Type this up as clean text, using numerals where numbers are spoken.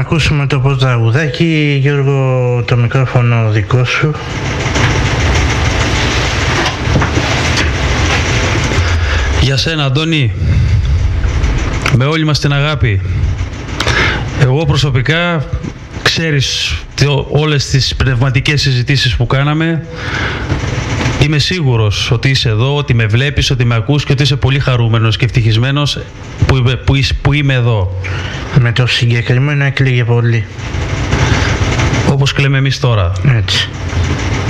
ακούσουμε το πρώτο τραγουδάκι. Γιώργο, το μικρόφωνο δικό σου. Για σένα, Αντώνη, με όλη μας την αγάπη. Εγώ προσωπικά, ξέρεις όλες τις πνευματικές συζητήσεις που κάναμε, είμαι σίγουρος ότι είσαι εδώ, ότι με βλέπεις, ότι με ακούς και ότι είσαι πολύ χαρούμενος και ευτυχισμένος που είμαι εδώ. Με το συγκεκριμένο έκλαιγε πολύ. Όπως κλαίμε εμείς τώρα. Έτσι.